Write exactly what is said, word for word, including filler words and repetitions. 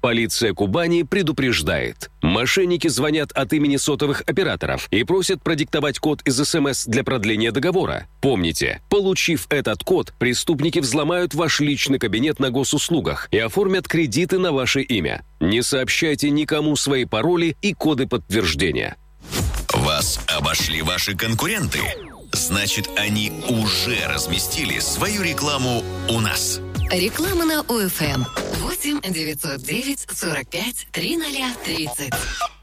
Полиция Кубани предупреждает. Мошенники звонят от имени сотовых операторов и просят продиктовать код из СМС для продления договора. Помните, получив этот код, преступники взломают ваш личный кабинет на госуслугах и оформят кредиты на ваше имя. Не сообщайте никому свои пароли и коды подтверждения. Вас обошли ваши конкуренты? Значит, они уже разместили свою рекламу у нас. Реклама на ОФМ. восемь девятьсот девять сорок пять тридцать тридцать.